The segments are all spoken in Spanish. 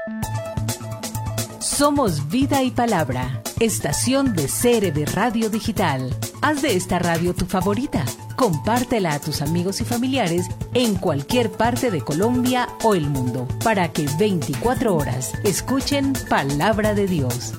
Somos Vida y Palabra, estación de CRB Radio Digital. Haz de esta radio tu favorita. Compártela a tus amigos y familiares en cualquier parte de Colombia o el mundo, para que 24 horas escuchen Palabra de Dios.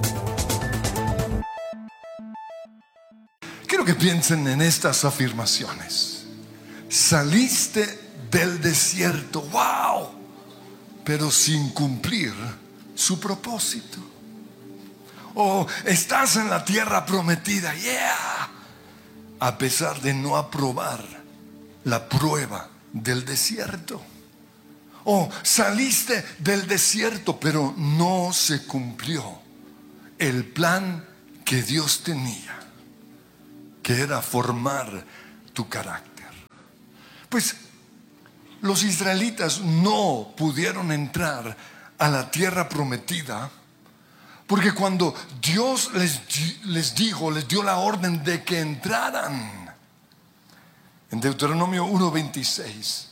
Quiero que piensen en estas afirmaciones. Saliste del desierto, wow, pero sin cumplir su propósito. O estás en la tierra prometida, yeah, a pesar de no aprobar la prueba del desierto. O saliste del desierto, pero no se cumplió el plan que Dios tenía, que era formar tu carácter. Pues los israelitas no pudieron entrar a la tierra prometida, porque cuando Dios les dio la orden de que entraran, en Deuteronomio 1:26,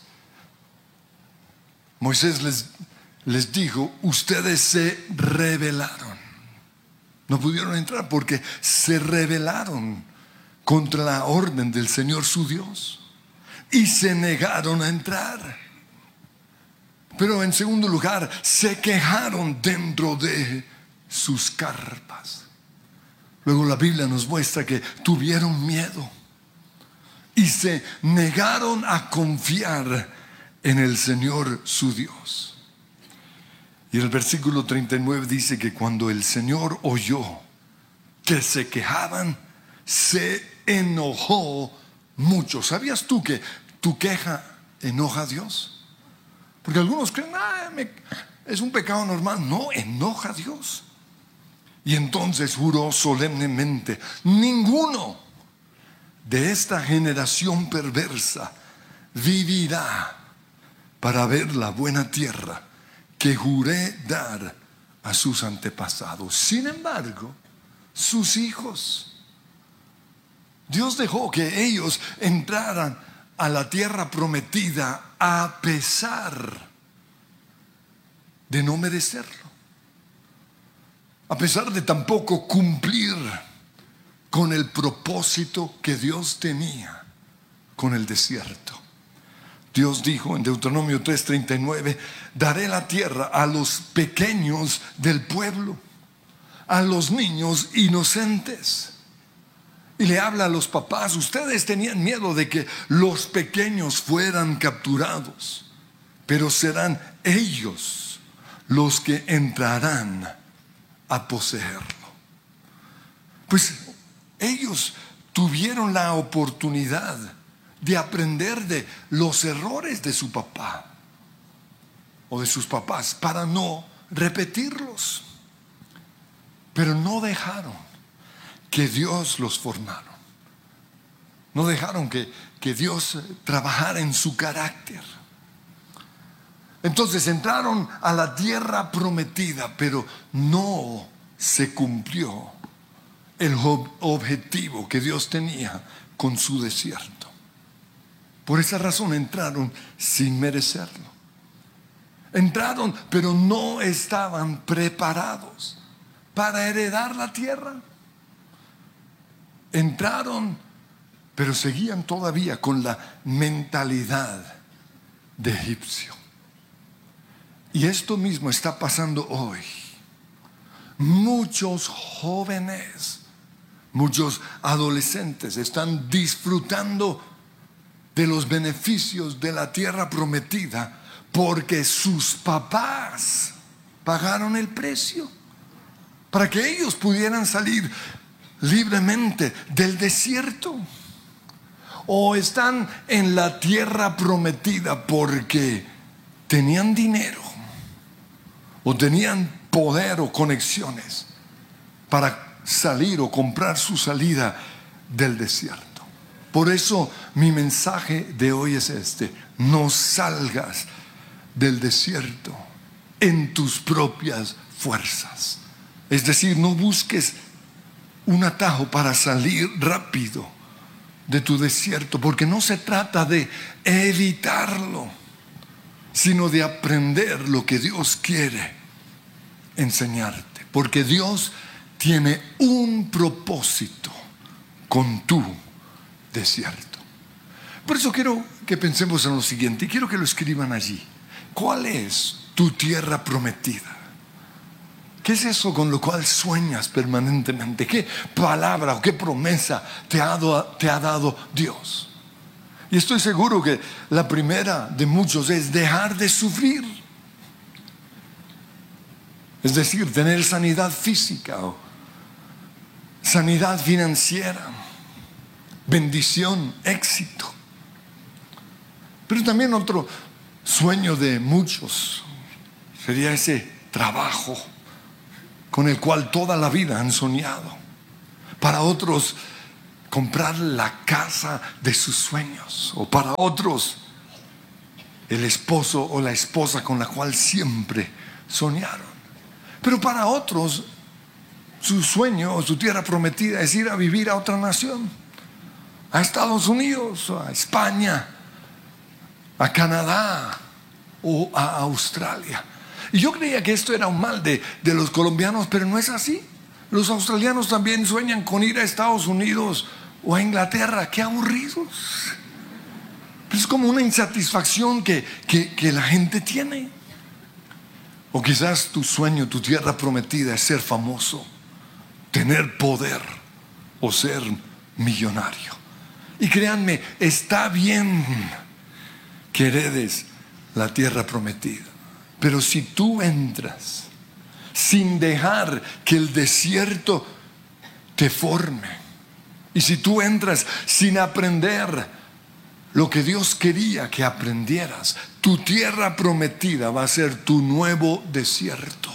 Moisés les dijo: ustedes se rebelaron. No pudieron entrar porque se rebelaron contra la orden del Señor su Dios y se negaron a entrar. Pero en segundo lugar, se quejaron dentro de sus carpas. Luego la Biblia nos muestra que tuvieron miedo y se negaron a confiar en el Señor su Dios. Y el versículo 39 dice que cuando el Señor oyó que se quejaban, se enojó mucho. ¿Sabías tú que tu queja enoja a Dios? Porque algunos creen, es un pecado normal. No, enoja a Dios. Y entonces juró solemnemente: ninguno de esta generación perversa vivirá para ver la buena tierra que juré dar a sus antepasados. Sin embargo, sus hijos, Dios dejó que ellos entraran a la tierra prometida a pesar de no merecerlo, a pesar de tampoco cumplir con el propósito que Dios tenía con el desierto. Dios dijo en Deuteronomio 3:39: daré la tierra a los pequeños del pueblo, a los niños inocentes. Y le habla a los papás: ustedes tenían miedo de que los pequeños fueran capturados, pero serán ellos los que entrarán a poseerlo. Pues ellos tuvieron la oportunidad de aprender de los errores de su papá o de sus papás para no repetirlos, pero no dejaron que Dios los formara. No dejaron que Dios trabajara en su carácter. Entonces entraron a la tierra prometida, pero no se cumplió el objetivo que Dios tenía con su desierto. Por esa razón entraron sin merecerlo. Entraron, pero no estaban preparados para heredar la tierra. Entraron, pero seguían todavía con la mentalidad de egipcio. Y esto mismo está pasando hoy. Muchos jóvenes, muchos adolescentes están disfrutando de los beneficios de la tierra prometida porque sus papás pagaron el precio para que ellos pudieran salir libremente del desierto. O están en la tierra prometida porque tenían dinero o tenían poder o conexiones para salir o comprar su salida del desierto. Por eso mi mensaje de hoy es este: no salgas del desierto en tus propias fuerzas. Es decir, no busques un atajo para salir rápido de tu desierto, porque no se trata de evitarlo, sino de aprender lo que Dios quiere enseñarte. Porque Dios tiene un propósito con tu desierto. Por eso quiero que pensemos en lo siguiente, y quiero que lo escriban allí. ¿Cuál es tu tierra prometida? ¿Qué es eso con lo cual sueñas permanentemente? ¿Qué palabra o qué promesa te ha dado Dios? Y estoy seguro que la primera de muchos es dejar de sufrir. Es decir, tener sanidad física o sanidad financiera, bendición, éxito. Pero también otro sueño de muchos sería ese trabajo con el cual toda la vida han soñado. Para otros, comprar la casa de sus sueños. O para otros, el esposo o la esposa con la cual siempre soñaron. Pero para otros, su sueño o su tierra prometida es ir a vivir a otra nación. A Estados Unidos, a España, a Canadá o a Australia. Y yo creía que esto era un mal de los colombianos, pero no es así. Los australianos también sueñan con ir a Estados Unidos o a Inglaterra. ¡Qué aburridos! Es como una insatisfacción que la gente tiene. O quizás tu sueño, tu tierra prometida es ser famoso, tener poder o ser millonario. Y créanme, está bien que heredes la tierra prometida. Pero si tú entras sin dejar que el desierto te forme, y si tú entras sin aprender lo que Dios quería que aprendieras, tu tierra prometida va a ser tu nuevo desierto.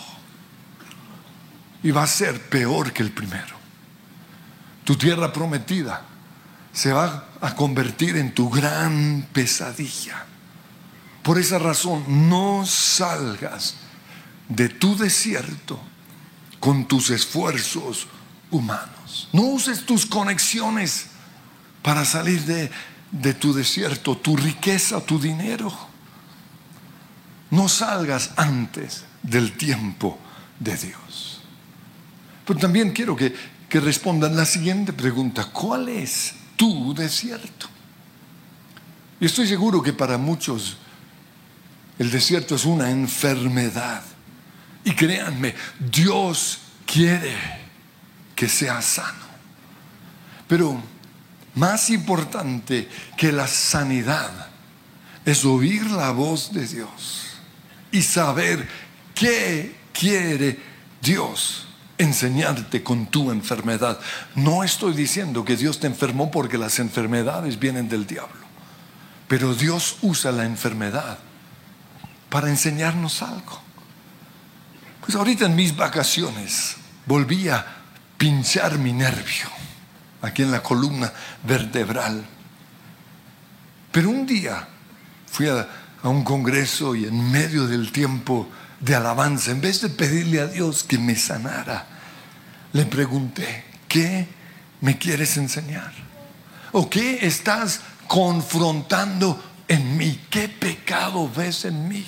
Y va a ser peor que el primero. Tu tierra prometida se va a convertir en tu gran pesadilla. Por esa razón, no salgas de tu desierto con tus esfuerzos humanos. No uses tus conexiones para salir de tu desierto, tu riqueza, tu dinero. No salgas antes del tiempo de Dios. Pero también quiero que respondan la siguiente pregunta: ¿cuál es tu desierto? Y estoy seguro que para muchos el desierto es una enfermedad. Y créanme, Dios quiere que sea sano. Pero más importante que la sanidad es oír la voz de Dios y saber qué quiere Dios enseñarte con tu enfermedad. No estoy diciendo que Dios te enfermó porque las enfermedades vienen del diablo. Pero Dios usa la enfermedad para enseñarnos algo. Pues ahorita en mis vacaciones volví a pinchar mi nervio aquí en la columna vertebral. Pero un día fui a un congreso y en medio del tiempo de alabanza, en vez de pedirle a Dios que me sanara, le pregunté: ¿qué me quieres enseñar? ¿O qué estás confrontando en mí? ¿Qué pecado ves en mí?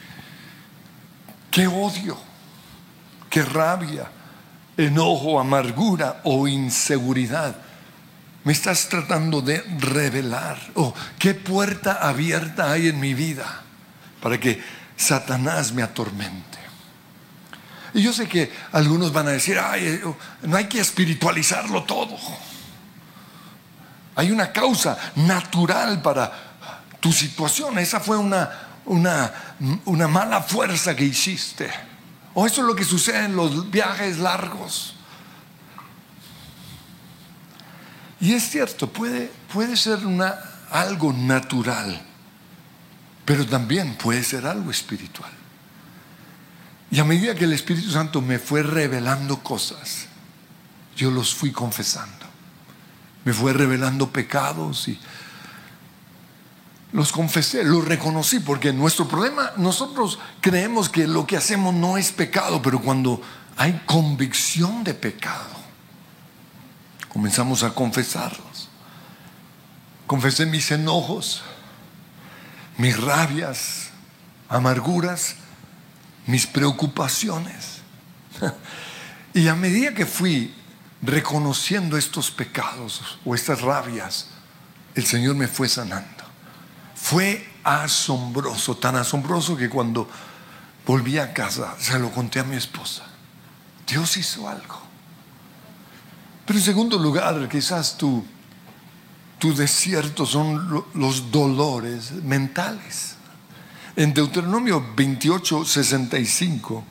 ¿Qué odio? ¿Qué rabia? ¿Enojo, amargura o inseguridad me estás tratando de revelar? ¿O qué puerta abierta hay en mi vida para que Satanás me atormente? Y yo sé que algunos van a decir: ay, no hay que espiritualizarlo todo. Hay una causa natural para tu situación. Esa fue una mala fuerza que hiciste. O eso es lo que sucede en los viajes largos. Y es cierto, puede ser algo natural, pero también puede ser algo espiritual. Y a medida que el Espíritu Santo me fue revelando cosas, yo los fui confesando. Me fue revelando pecados y los confesé, los reconocí, porque nuestro problema, nosotros creemos que lo que hacemos no es pecado, pero cuando hay convicción de pecado, comenzamos a confesarlos. Confesé mis enojos, mis rabias, amarguras, mis preocupaciones. Y a medida que fui reconociendo estos pecados o estas rabias, el Señor me fue sanando. Fue asombroso, tan asombroso que cuando volví a casa se lo conté a mi esposa. Dios hizo algo. Pero en segundo lugar, quizás tu desierto son los dolores mentales. En Deuteronomio 28:65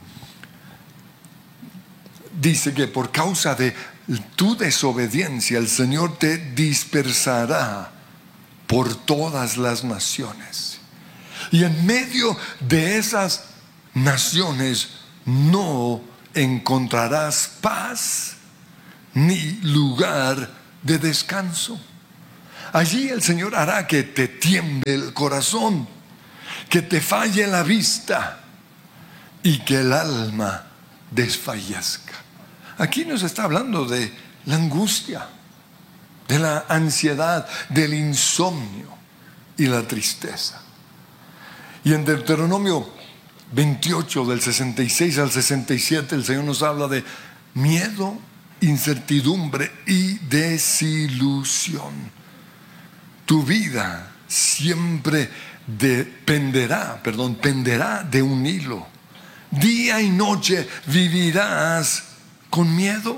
dice que por causa de tu desobediencia el Señor te dispersará por todas las naciones. Y en medio de esas naciones no encontrarás paz ni lugar de descanso. Allí el Señor hará que te tiemble el corazón, que te falle la vista y que el alma desfallezca. Aquí nos está hablando de la angustia, de la ansiedad, del insomnio y la tristeza. Y en Deuteronomio 28, del 66 al 67, el Señor nos habla de miedo, incertidumbre y desilusión. Tu vida siempre penderá de un hilo. Día y noche vivirás con miedo,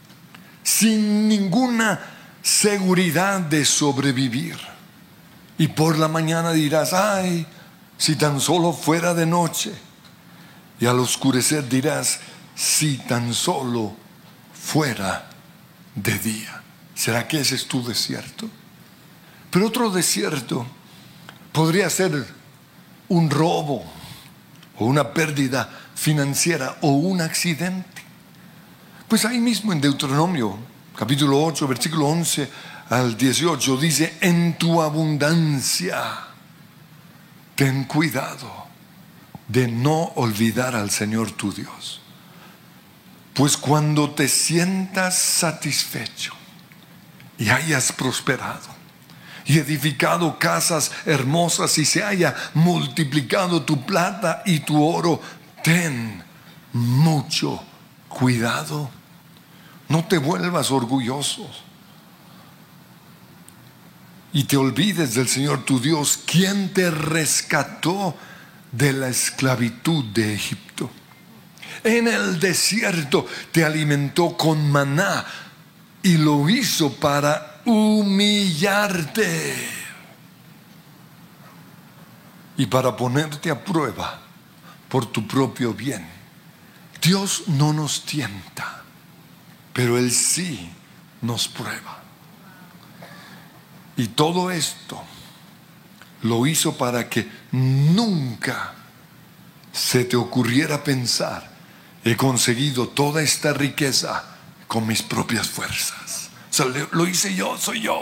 sin ninguna seguridad de sobrevivir. Y por la mañana dirás: ay, si tan solo fuera de noche. Y al oscurecer dirás: si tan solo fuera de día. ¿Será que ese es tu desierto? Pero otro desierto podría ser un robo o una pérdida financiera o un accidente. Pues ahí mismo en Deuteronomio capítulo 8 versículo 11 al 18 dice: en tu abundancia ten cuidado de no olvidar al Señor tu Dios, pues cuando te sientas satisfecho y hayas prosperado y edificado casas hermosas y se haya multiplicado tu plata y tu oro, ten mucho cuidado. No te vuelvas orgulloso y te olvides del Señor tu Dios, quien te rescató de la esclavitud de Egipto. En el desierto te alimentó con maná y lo hizo para humillarte y para ponerte a prueba por tu propio bien. Dios no nos tienta, pero Él sí nos prueba. Y todo esto lo hizo para que nunca se te ocurriera pensar: he conseguido toda esta riqueza con mis propias fuerzas. O sea, lo hice yo, soy yo.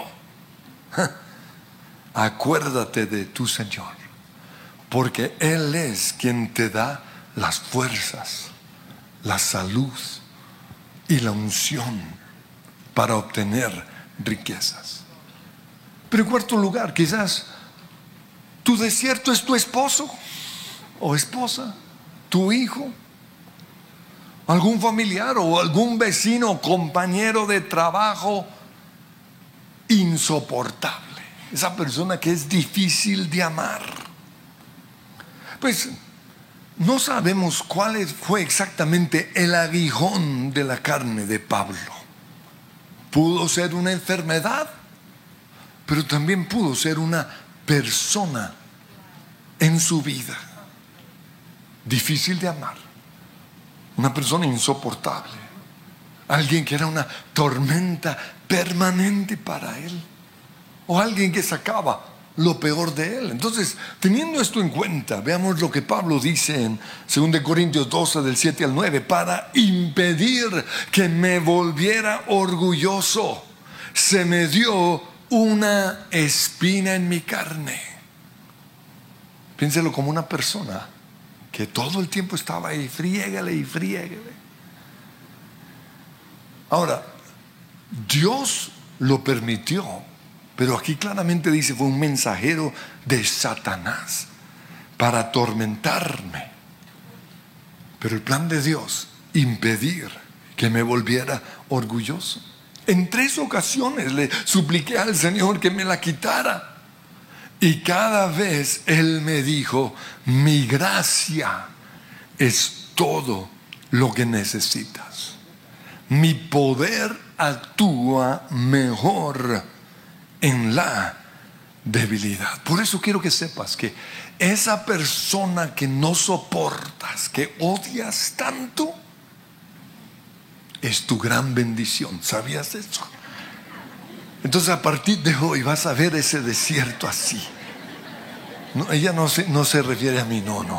Acuérdate de tu Señor, porque Él es quien te da las fuerzas, la salud y la unción para obtener riquezas. Pero en cuarto lugar, quizás tu desierto es tu esposo o esposa, tu hijo, algún familiar o algún vecino o compañero de trabajo insoportable. Esa persona que es difícil de amar. Pues no sabemos cuál fue exactamente el aguijón de la carne de Pablo. Pudo ser una enfermedad, pero también pudo ser una persona en su vida difícil de amar, una persona insoportable, alguien que era una tormenta permanente para él, o alguien que sacaba lo peor de él. Entonces, teniendo esto en cuenta, veamos lo que Pablo dice en 2 Corintios 12 del 7 al 9: para impedir que me volviera orgulloso, se me dio una espina en mi carne. Piénselo como una persona que todo el tiempo estaba ahí, friégale y friégale. Ahora, Dios lo permitió, pero aquí claramente dice: fue un mensajero de Satanás para atormentarme. Pero el plan de Dios, impedir que me volviera orgulloso. En 3 ocasiones le supliqué al Señor que me la quitara. Y cada vez Él me dijo: mi gracia es todo lo que necesitas. Mi poder actúa mejor en la debilidad. Por eso quiero que sepas que esa persona que no soportas, que odias tanto, es tu gran bendición. ¿Sabías eso? Entonces, a partir de hoy vas a ver ese desierto así. No, ella no se refiere a mí, no.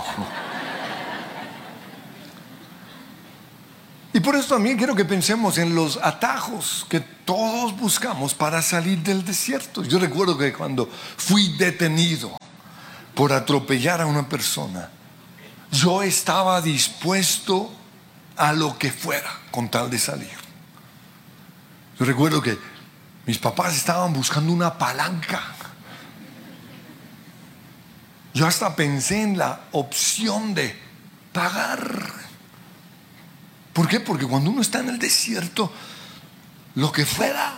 Y por eso también quiero que pensemos en los atajos que todos buscamos para salir del desierto. Yo recuerdo que cuando fui detenido por atropellar a una persona, yo estaba dispuesto a lo que fuera con tal de salir. Yo recuerdo que mis papás estaban buscando una palanca. Yo hasta pensé en la opción de pagar. ¿Por qué? Porque cuando uno está en el desierto, lo que fuera.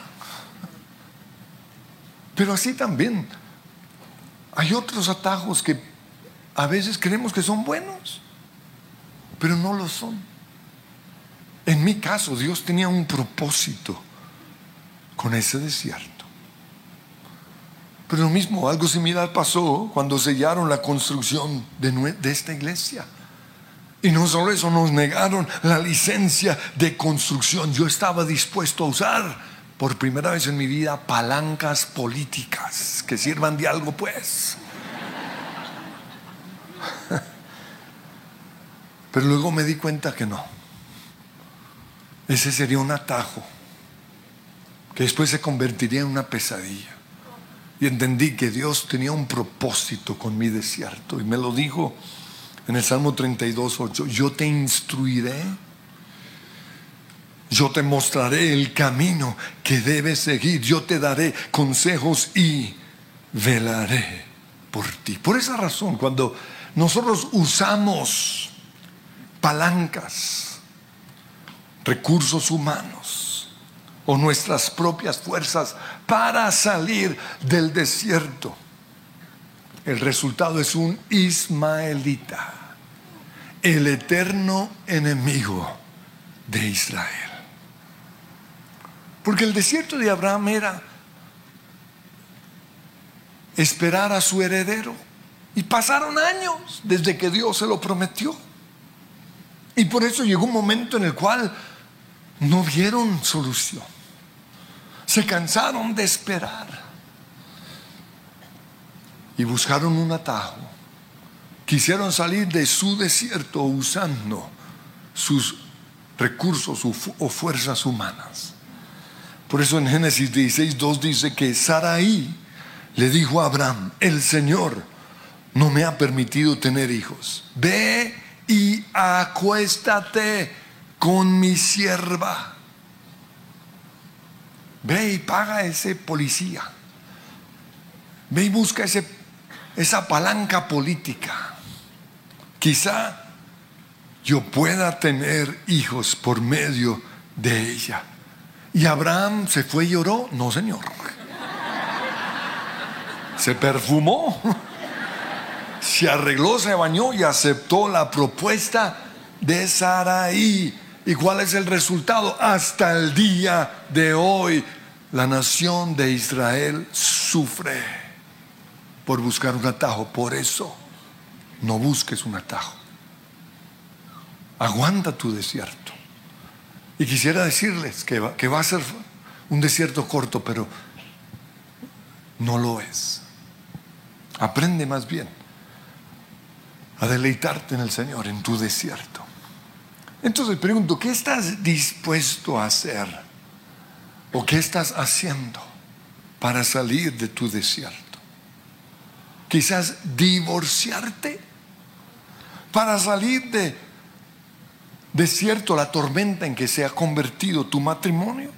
Pero así también hay otros atajos que a veces creemos que son buenos, pero no lo son. En mi caso, Dios tenía un propósito con ese desierto. Pero lo mismo, algo similar pasó cuando sellaron la construcción de esta iglesia. Y no solo eso, nos negaron la licencia de construcción. Yo estaba dispuesto a usar por primera vez en mi vida palancas políticas que sirvan de algo, pues. Pero luego me di cuenta que no. Ese sería un atajo que después se convertiría en una pesadilla. Y entendí que Dios tenía un propósito con mi desierto. Y me lo dijo en el Salmo 32:8: yo te instruiré, yo te mostraré el camino que debes seguir, yo te daré consejos y velaré por ti. Por esa razón, cuando nosotros usamos palancas, recursos humanos o nuestras propias fuerzas para salir del desierto, el resultado es un ismaelita, el eterno enemigo de Israel. Porque el desierto de Abraham era esperar a su heredero. Y pasaron años desde que Dios se lo prometió. Y por eso llegó un momento en el cual no vieron solución. Se cansaron de esperar. Y buscaron un atajo. Quisieron salir de su desierto usando sus recursos o fuerzas humanas. Por eso en Génesis 16:2 dice que Sarai le dijo a Abraham: el Señor no me ha permitido tener hijos. Ve y acuéstate con mi sierva. Ve y paga a ese policía. Ve y busca esa palanca política. Quizá yo pueda tener hijos por medio de ella. ¿Y Abraham se fue y lloró? No, señor. Se perfumó, se arregló, se bañó y aceptó la propuesta de Sarai. ¿Y cuál es el resultado? Hasta el día de hoy, la nación de Israel sufre por buscar un atajo. Por eso, no busques un atajo. Aguanta tu desierto. Y quisiera decirles que va a ser un desierto corto, pero no lo es. Aprende más bien a deleitarte en el Señor en tu desierto. Entonces pregunto, ¿qué estás dispuesto a hacer? ¿O qué estás haciendo para salir de tu desierto? Quizás divorciarte para salir de desierto, la tormenta en que se ha convertido tu matrimonio.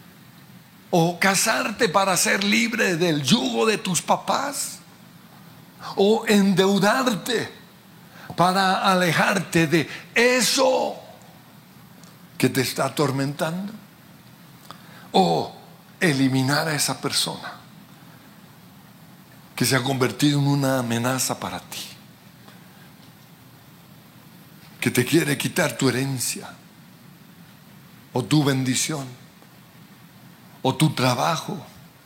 O casarte para ser libre del yugo de tus papás. o endeudarte para alejarte de eso que te está atormentando, o eliminar a esa persona que se ha convertido en una amenaza para ti, que te quiere quitar tu herencia, o tu bendición, o tu trabajo,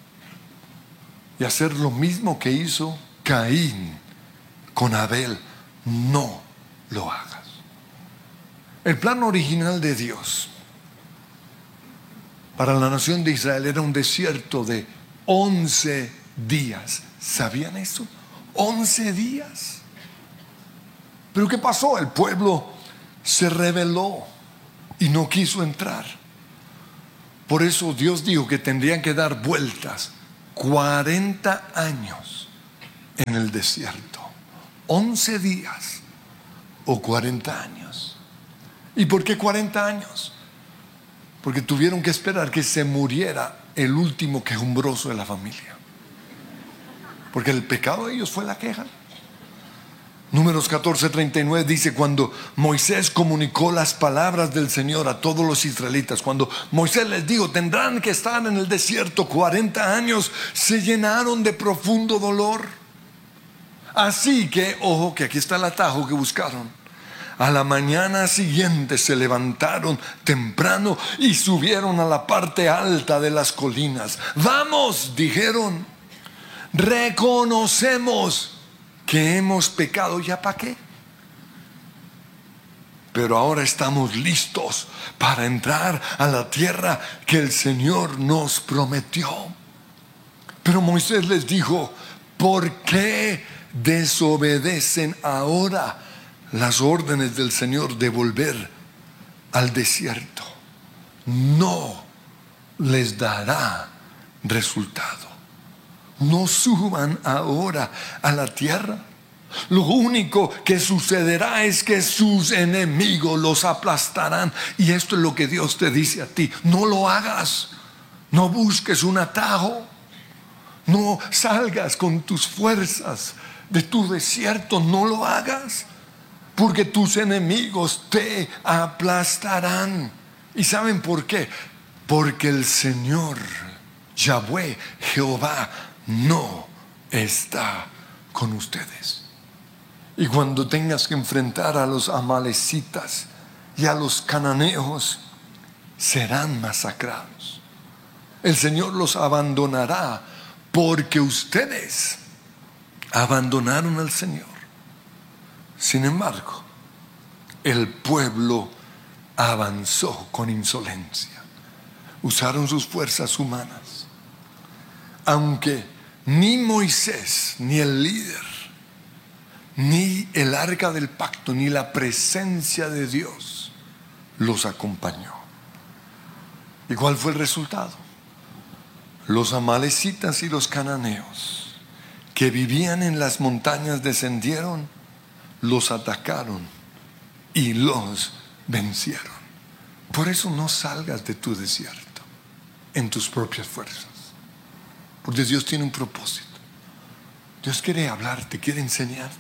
y hacer lo mismo que hizo Caín con Abel. No lo hagas. El plan original de Dios para la nación de Israel era un desierto de 11 días. ¿Sabían eso? 11 días. Pero ¿qué pasó? El pueblo se rebeló y no quiso entrar. Por eso Dios dijo que tendrían que dar vueltas 40 años en el desierto. 11 días o 40 años. ¿Y por qué 40 años? Porque tuvieron que esperar que se muriera el último quejumbroso de la familia. Porque el pecado de ellos fue la queja. Números 14:39 dice: cuando Moisés comunicó las palabras del Señor a todos los israelitas, cuando Moisés les dijo tendrán que estar en el desierto 40 años, se llenaron de profundo dolor. Así que, ojo, que aquí está el atajo que buscaron. A la mañana siguiente se levantaron temprano y subieron a la parte alta de las colinas. Vamos, dijeron, reconocemos que hemos pecado. ¿Ya para qué? Pero ahora estamos listos para entrar a la tierra que el Señor nos prometió. Pero Moisés les dijo: ¿por qué desobedecen ahora las órdenes del Señor de volver al desierto? No les dará resultado. No suban ahora a la tierra. Lo único que sucederá es que sus enemigos los aplastarán. Y esto es lo que Dios te dice a ti: no lo hagas. No busques un atajo. No salgas con tus fuerzas de tu desierto. No lo hagas, porque tus enemigos te aplastarán. ¿Y saben por qué? Porque el Señor, Yahweh, Jehová, no está con ustedes. Y cuando tengas que enfrentar a los amalecitas y a los cananeos, serán masacrados. El Señor los abandonará porque ustedes abandonaron al Señor. Sin embargo, el pueblo avanzó con insolencia. Usaron sus fuerzas humanas. Aunque ni Moisés, ni el líder, ni el arca del pacto, ni la presencia de Dios los acompañó. ¿Y cuál fue el resultado? Los amalecitas y los cananeos que vivían en las montañas descendieron, los atacaron y los vencieron. Por eso no salgas de tu desierto en tus propias fuerzas, porque Dios tiene un propósito. Dios quiere hablarte, quiere enseñarte.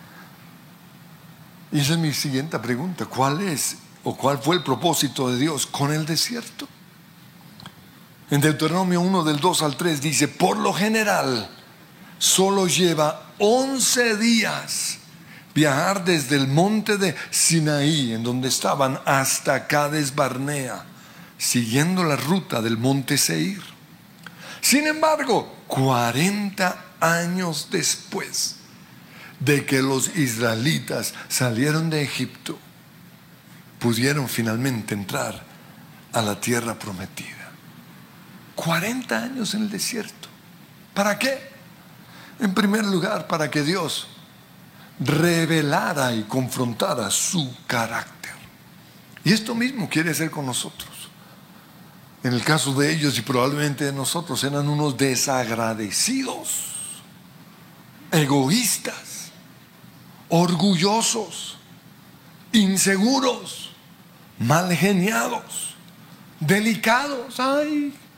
Y esa es mi siguiente pregunta: ¿cuál es o cuál fue el propósito de Dios con el desierto? En Deuteronomio 1 del 2 al 3 dice: por lo general solo lleva 11 días viajar desde el monte de Sinaí, en donde estaban, hasta Cades Barnea, siguiendo la ruta del monte Seir. Sin embargo, 40 años después de que los israelitas salieron de Egipto, pudieron finalmente entrar a la tierra prometida. 40 años en el desierto. ¿Para qué? En primer lugar, para que Dios revelara y confrontara su carácter. Y esto mismo quiere hacer con nosotros. En el caso de ellos, y probablemente de nosotros, eran unos desagradecidos, egoístas, orgullosos, inseguros, mal geniados, delicados,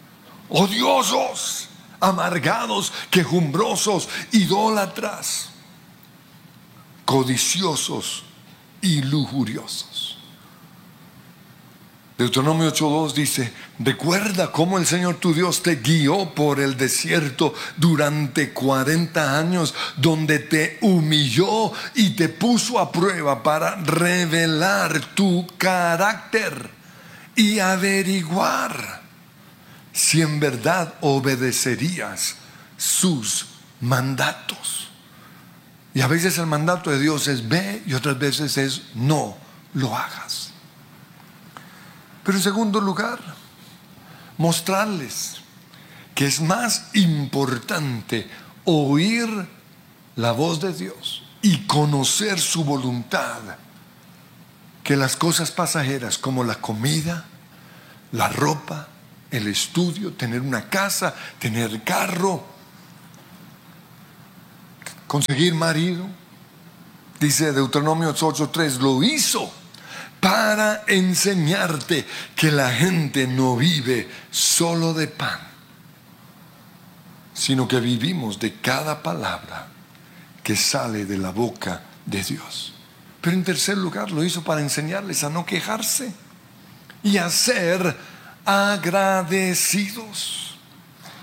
odiosos, amargados, quejumbrosos, idólatras. codiciosos y lujuriosos. Deuteronomio 8:2 dice: recuerda cómo el Señor tu Dios te guió por el desierto durante 40 años, donde te humilló y te puso a prueba para revelar tu carácter y averiguar si en verdad obedecerías sus mandatos. Y a veces el mandato de Dios es ve, y otras veces es no lo hagas. Pero en segundo lugar, mostrarles que es más importante oír la voz de Dios y conocer su voluntad que las cosas pasajeras como la comida, la ropa, el estudio, tener una casa, tener carro, conseguir marido. Dice Deuteronomio 8:3, lo hizo para enseñarte que la gente no vive solo de pan, sino que vivimos de cada palabra que sale de la boca de Dios. Pero en tercer lugar, lo hizo para enseñarles a no quejarse y a ser agradecidos.